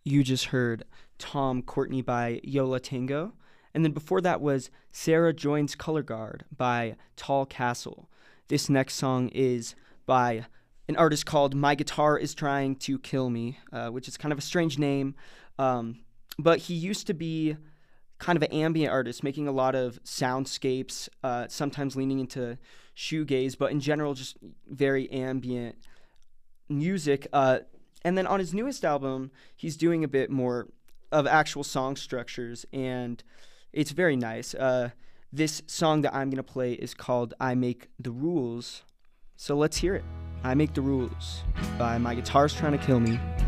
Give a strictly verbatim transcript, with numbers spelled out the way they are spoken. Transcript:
You just heard Tom Courtney by Yola Tango. And then before that was Sarah Joins Color Guard by Tall Castle. This next song is by an artist called My Guitar Is Trying to Kill Me, uh, which is kind of a strange name. Um, but he used to be kind of an ambient artist, making a lot of soundscapes, uh, sometimes leaning into shoegaze, but in general, just very ambient music. Uh, and then on his newest album, he's doing a bit more of actual song structures, and it's very nice. Uh, this song that I'm going to play is called I Make the Rules. So let's hear it. I Make the Rules by My Guitar's Trying to Kill Me.